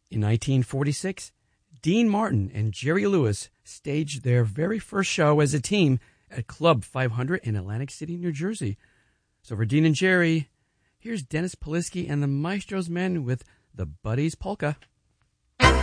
In 1946, Dean Martin and Jerry Lewis staged their very first show as a team at Club 500 in Atlantic City, New Jersey. So for Dean and Jerry, here's Dennis Polisky and the Maestro's Men with the Buddies Polka.